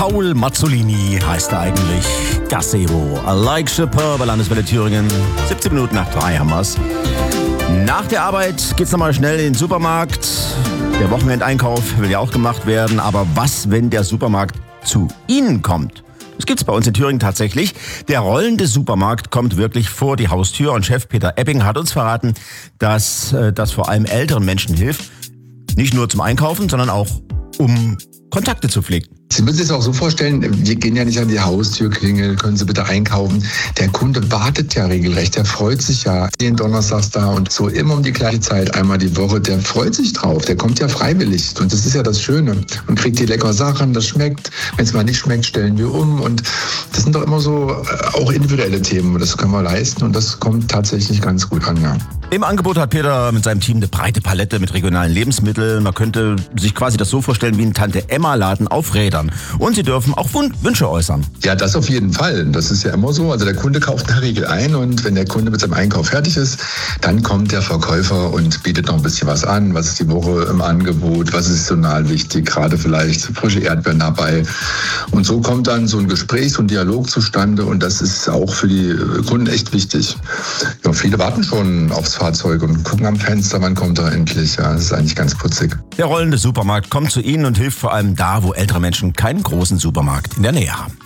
Paul Mazzolini heißt er eigentlich. Gazebo, like superb, Landeswelle Thüringen. 17 Minuten nach 3 haben wir's. Nach der Arbeit geht's nochmal schnell in den Supermarkt. Der Wochenendeinkauf will ja auch gemacht werden. Aber was, wenn der Supermarkt zu Ihnen kommt? Das gibt's bei uns in Thüringen tatsächlich. Der rollende Supermarkt kommt wirklich vor die Haustür. Und Chef Peter Epping hat uns verraten, dass das vor allem älteren Menschen hilft. Nicht nur zum Einkaufen, sondern auch um Kontakte zu pflegen. Sie müssen sich das auch so vorstellen, wir gehen ja nicht an die Haustür klingeln, können Sie bitte einkaufen. Der Kunde wartet ja regelrecht, der freut sich ja. Den Donnerstags da und so immer um die gleiche Zeit, einmal die Woche, der freut sich drauf, der kommt ja freiwillig. Und das ist ja das Schöne. Man kriegt die leckeren Sachen, das schmeckt. Wenn es mal nicht schmeckt, stellen wir um. Und das sind doch immer so auch individuelle Themen. Das können wir leisten und das kommt tatsächlich ganz gut an, ja. Im Angebot hat Peter mit seinem Team eine breite Palette mit regionalen Lebensmitteln. Man könnte sich quasi das so vorstellen wie ein Tante-Emma-Laden auf Rädern. Und Sie dürfen auch Wünsche äußern. Ja, das auf jeden Fall. Das ist ja immer so. Also der Kunde kauft in der Regel ein und wenn der Kunde mit seinem Einkauf fertig ist, dann kommt der Verkäufer und bietet noch ein bisschen was an. Was ist die Woche im Angebot? Was ist saisonal wichtig? Gerade vielleicht frische Erdbeeren dabei. Und so kommt dann so ein Gespräch, so ein Dialog zustande und das ist auch für die Kunden echt wichtig. Ja, viele warten schon aufs Fahrzeug und gucken am Fenster, wann kommt er endlich. Ja, das ist eigentlich ganz putzig. Der rollende Supermarkt kommt zu Ihnen und hilft vor allem da, wo ältere Menschen keinen großen Supermarkt in der Nähe haben.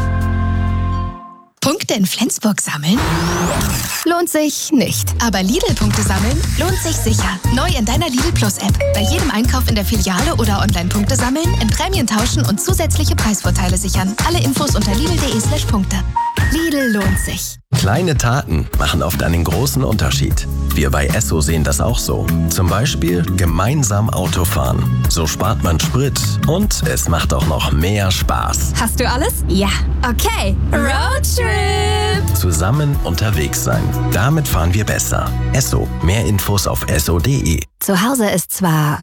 Punkte in Flensburg sammeln? Lohnt sich nicht. Aber Lidl-Punkte sammeln lohnt sich sicher. Neu in deiner Lidl Plus-App. Bei jedem Einkauf in der Filiale oder Online-Punkte sammeln, in Prämien tauschen und zusätzliche Preisvorteile sichern. Alle Infos unter lidl.de/Punkte. Lidl lohnt sich. Kleine Taten machen oft einen großen Unterschied. Wir bei Esso sehen das auch so. Zum Beispiel gemeinsam Autofahren. So spart man Sprit und es macht auch noch mehr Spaß. Hast du alles? Ja. Okay. Roadtrip! Zusammen unterwegs sein. Damit fahren wir besser. Esso. Mehr Infos auf esso.de. Zu Hause ist zwar...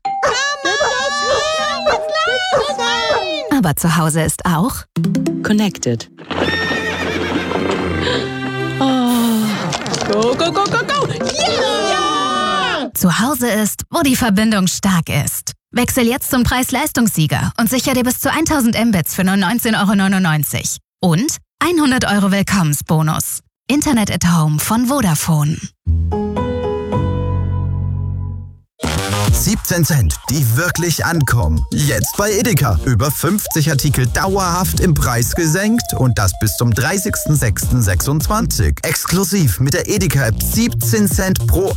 Aber zu Hause ist auch... Connected. Go, go, go, go, go! Yeah! Zu Hause ist, wo die Verbindung stark ist. Wechsel jetzt zum Preis-Leistungssieger und sicher dir bis zu 1000 Mbits für nur 19,99 € und 100 € Willkommensbonus. Internet at Home von Vodafone. 17 Cent, die wirklich ankommen. Jetzt bei Edeka. Über 50 Artikel dauerhaft im Preis gesenkt und das bis zum 30.06.26. Exklusiv mit der Edeka-App 17 Cent pro